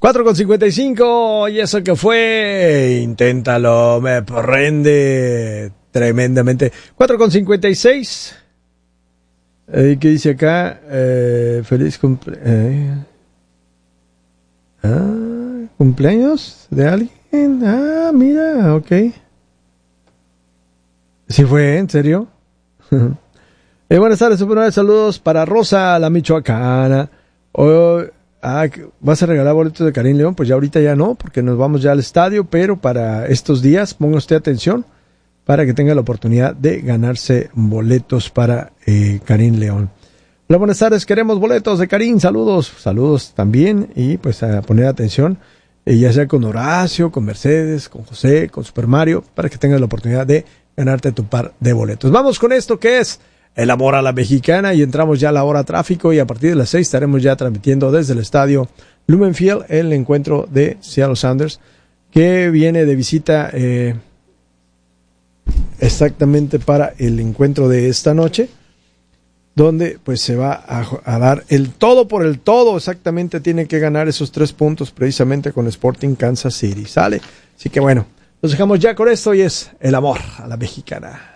4:55, y eso que fue, inténtalo, me prende tremendamente. 4:56, ¿qué dice acá? Feliz cumpleaños de alguien. Mira, ok. ¿Sí fue? ¿En serio? Buenas tardes, saludos para Rosa, la michoacana. ¿Vas a regalar boletos de Karim León? Pues ya ahorita ya no, porque nos vamos ya al estadio, pero para estos días, ponga usted atención, para que tenga la oportunidad de ganarse boletos para Karim León. Hola, buenas tardes, queremos boletos de Karim, saludos también, y pues a poner atención, ya sea con Horacio, con Mercedes, con José, con Super Mario, para que tengas la oportunidad de ganarte tu par de boletos. Vamos con esto que es El Amor a la Mexicana, y entramos ya a la hora tráfico, y a partir de las 6 estaremos ya transmitiendo desde el estadio Lumen Field el encuentro de Seattle Sounders, que viene de visita exactamente para el encuentro de esta noche, donde pues se va a dar el todo por el todo. Exactamente, tiene que ganar esos 3 puntos precisamente con Sporting Kansas City, ¿sale? Así que bueno, nos dejamos ya con esto, y es El Amor a la Mexicana.